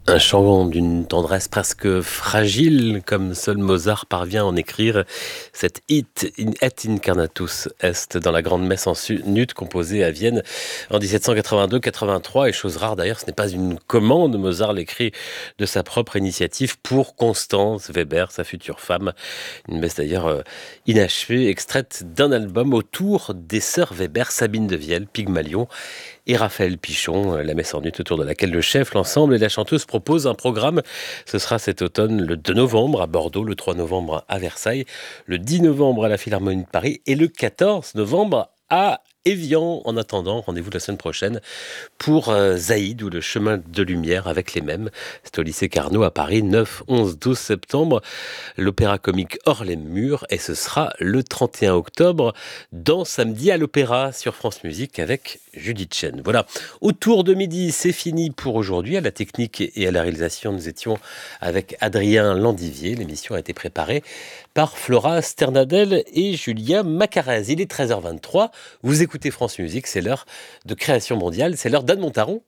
Un chant d'une tendresse presque fragile, comme seul Mozart parvient à en écrire. Cette It in et incarnatus est dans la grande messe en nut composée à Vienne en 1782-83. Et chose rare d'ailleurs, ce n'est pas une commande. Mozart l'écrit de sa propre initiative pour Constance Weber, sa future femme. Une messe d'ailleurs inachevée, extraite d'un album autour des sœurs Weber, Sabine de Vielle, Pygmalion et Raphaël Pichon. La messe en nut autour de laquelle le chef, l'ensemble et la chanteuse propose un programme. Ce sera cet automne le 2 novembre à Bordeaux, le 3 novembre à Versailles, le 10 novembre à la Philharmonie de Paris et le 14 novembre à Évian. En attendant, rendez-vous la semaine prochaine pour Zaïd ou le chemin de lumière avec les mêmes. C'est au lycée Carnot à Paris, 9, 11, 12 septembre. L'opéra comique Hors les murs et ce sera le 31 octobre dans Samedi à l'Opéra sur France Musique avec Judith Chen. Voilà, autour de midi, c'est fini pour aujourd'hui. À la technique et à la réalisation, nous étions avec Adrien Landivier. L'émission a été préparée par Flora Sternadel et Julia Macarez. Il est 13h23. Vous écoutez France Musique, c'est l'heure de Création mondiale, c'est l'heure d'Anne Montaron.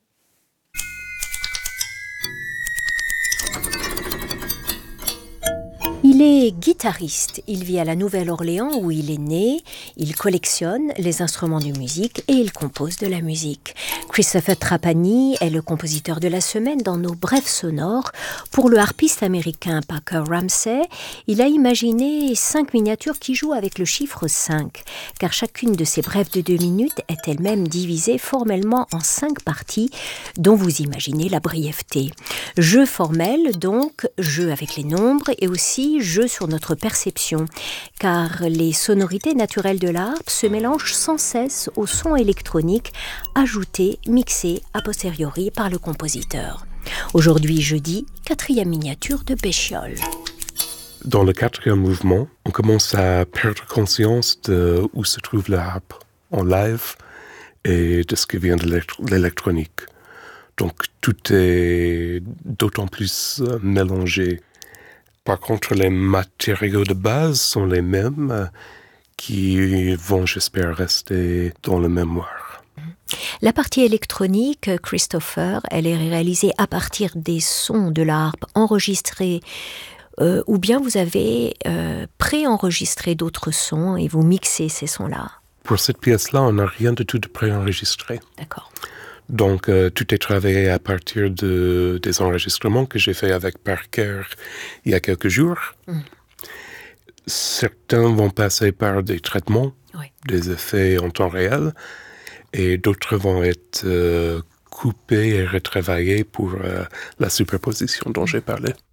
Il est guitariste, il vit à la Nouvelle-Orléans où il est né, il collectionne les instruments de musique et il compose de la musique. Christopher Trapani est le compositeur de la semaine dans nos brèves sonores. Pour le harpiste américain Parker Ramsey, il a imaginé 5 miniatures qui jouent avec le chiffre 5, car chacune de ces brèves de 2 minutes est elle-même divisée formellement en 5 parties, dont vous imaginez la brièveté. Jeu formel donc, jeu avec les nombres et aussi jeu sur notre perception, car les sonorités naturelles de la harpe se mélangent sans cesse aux sons électroniques ajoutés, mixés a posteriori par le compositeur. Aujourd'hui jeudi, 4e miniature de Péchiol. Dans le 4e mouvement, on commence à perdre conscience de où se trouve la harpe en live et de ce qui vient de l'électronique. Donc tout est d'autant plus mélangé. Par contre, les matériaux de base sont les mêmes qui vont, j'espère, rester dans la mémoire. La partie électronique, Christopher, elle est réalisée à partir des sons de la harpe enregistrés ou bien vous avez préenregistré d'autres sons et vous mixez ces sons-là. Pour cette pièce-là, on n'a rien du tout de préenregistré. D'accord. Donc, tout est travaillé à partir des enregistrements que j'ai fait avec Parker il y a quelques jours. Certains vont passer par des traitements, oui, des effets en temps réel, et d'autres vont être coupés et retravaillés pour la superposition dont j'ai parlé.